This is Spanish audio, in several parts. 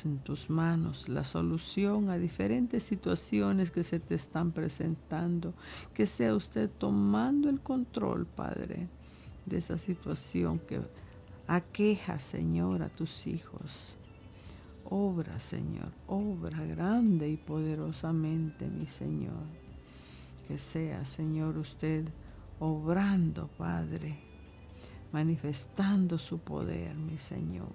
en tus manos la solución a diferentes situaciones que se te están presentando. Que sea usted tomando el control, Padre, de esa situación que aqueja, Señor, a tus hijos. Obra, Señor, obra grande y poderosamente, mi Señor. Que sea, Señor, usted obrando, Padre, manifestando su poder, mi Señor.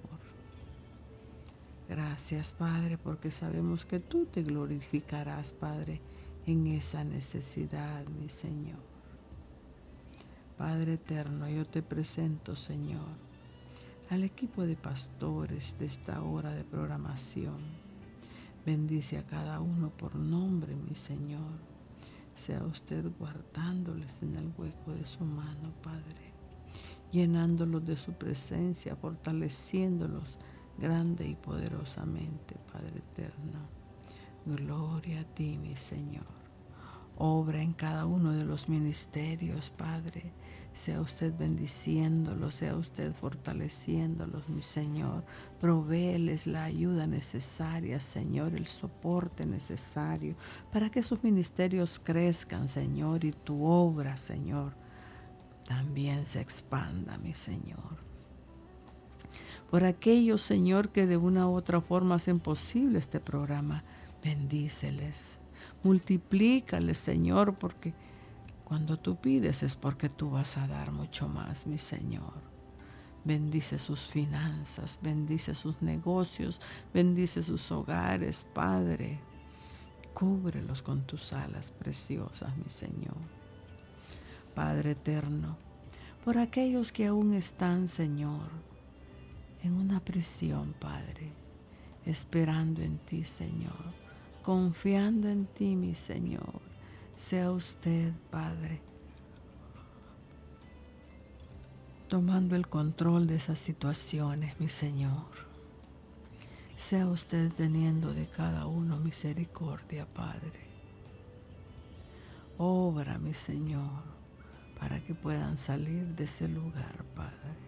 Gracias, Padre, porque sabemos que tú te glorificarás, Padre, en esa necesidad, mi Señor. Padre eterno, yo te presento, Señor, al equipo de pastores de esta hora de programación. Bendice a cada uno por nombre, mi Señor. Sea usted guardándoles en el hueco de su mano, Padre, llenándolos de su presencia, fortaleciéndolos grande y poderosamente, Padre eterno. Gloria a ti, mi Señor. Obra en cada uno de los ministerios, Padre. Sea usted bendiciéndolos, sea usted fortaleciéndolos, mi Señor. Provéeles la ayuda necesaria, Señor, el soporte necesario para que sus ministerios crezcan, Señor, y tu obra, Señor, también se expanda, mi Señor. Por aquellos, Señor, que de una u otra forma hacen posible este programa, bendíceles, multiplícales, Señor, porque cuando tú pides es porque tú vas a dar mucho más, mi Señor. Bendice sus finanzas, bendice sus negocios, bendice sus hogares, Padre. Cúbrelos con tus alas preciosas, mi Señor. Padre eterno, por aquellos que aún están, Señor, en una prisión, Padre, esperando en ti, Señor, confiando en ti, mi Señor. Sea usted, Padre, tomando el control de esas situaciones, mi Señor. Sea usted teniendo de cada uno misericordia, Padre. Obra, mi Señor, para que puedan salir de ese lugar, Padre.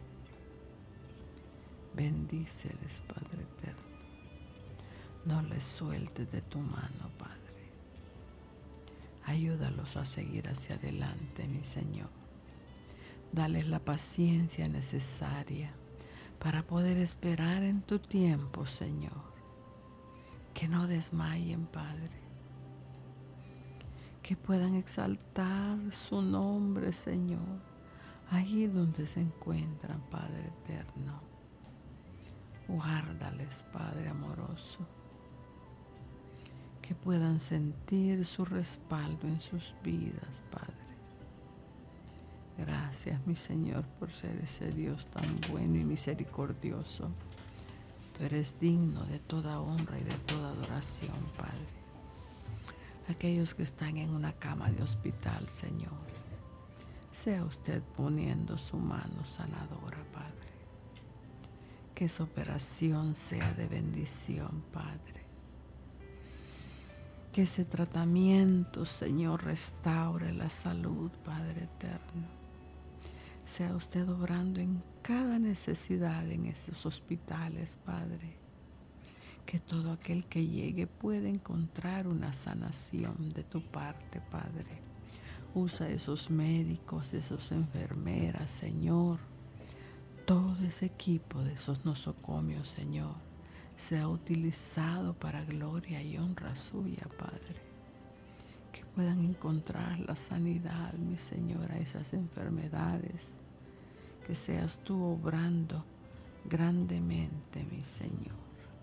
Bendíceles, Padre eterno. No les sueltes de tu mano, Padre. Ayúdalos a seguir hacia adelante, mi Señor. Dales la paciencia necesaria para poder esperar en tu tiempo, Señor. Que no desmayen, Padre. Que puedan exaltar su nombre, Señor, allí donde se encuentran, Padre eterno. Guárdales, Padre amoroso. Que puedan sentir su respaldo en sus vidas, Padre. Gracias, mi Señor, por ser ese Dios tan bueno y misericordioso. Tú eres digno de toda honra y de toda adoración, Padre. Aquellos que están en una cama de hospital, Señor, sea usted poniendo su mano sanadora, Padre. Que esa operación sea de bendición, Padre. Que ese tratamiento, Señor, restaure la salud, Padre eterno. Sea usted obrando en cada necesidad en esos hospitales, Padre. Que todo aquel que llegue pueda encontrar una sanación de tu parte, Padre. Usa esos médicos, esas enfermeras, Señor. Todo ese equipo de esos nosocomios, Señor, sea utilizado para gloria y honra suya, Padre. Que puedan encontrar la sanidad, mi Señor, a esas enfermedades. Que seas tú obrando grandemente, mi Señor.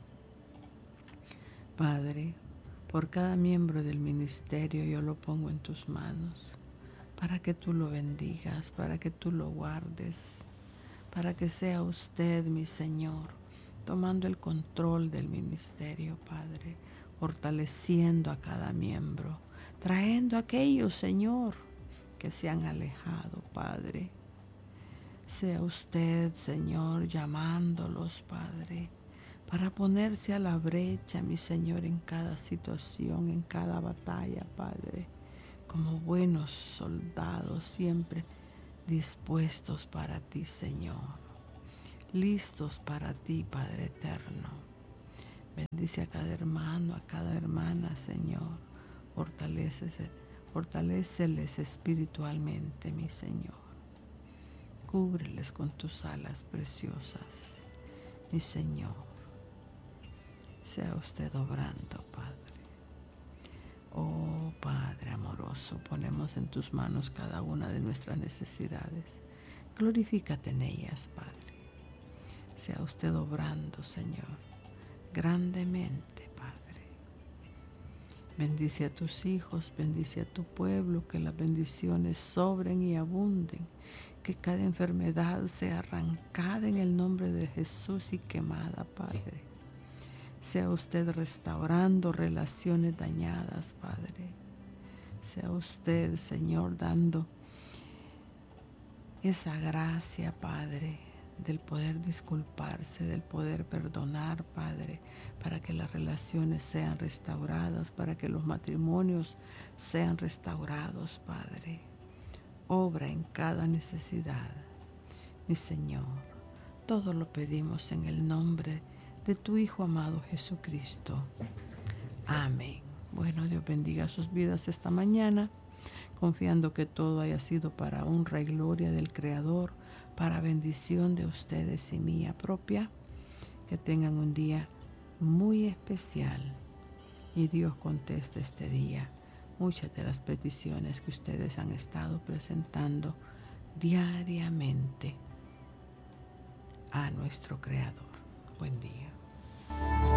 Padre, por cada miembro del ministerio yo lo pongo en tus manos, para que tú lo bendigas, para que tú lo guardes, para que sea usted, mi Señor, tomando el control del ministerio, Padre, fortaleciendo a cada miembro, trayendo a aquellos, Señor, que se han alejado, Padre. Sea usted, Señor, llamándolos, Padre, para ponerse a la brecha, mi Señor, en cada situación, en cada batalla, Padre, como buenos soldados, siempre dispuestos para ti, Señor, listos para ti, Padre eterno. Bendice a cada hermano, a cada hermana, Señor. Fortaléceles espiritualmente, mi Señor. Cúbreles con tus alas preciosas, mi Señor. Sea usted obrando, Padre. Oh Padre amoroso, ponemos en tus manos cada una de nuestras necesidades. Glorifícate en ellas, Padre. Sea usted obrando, Señor, grandemente, Padre. Bendice a tus hijos, bendice a tu pueblo, que las bendiciones sobren y abunden, que cada enfermedad sea arrancada en el nombre de Jesús y quemada, Padre. Sea usted restaurando relaciones dañadas, Padre. Sea usted, Señor, dando esa gracia, Padre, del poder disculparse, del poder perdonar, Padre, para que las relaciones sean restauradas, para que los matrimonios sean restaurados, Padre. Obra en cada necesidad, mi Señor. Todo lo pedimos en el nombre de tu Hijo amado Jesucristo. Amén. Bueno, Dios bendiga sus vidas esta mañana, confiando que todo haya sido para honra y gloria del Creador, para bendición de ustedes y mía propia. Que tengan un día muy especial y Dios conteste este día muchas de las peticiones que ustedes han estado presentando diariamente a nuestro Creador. Buen día.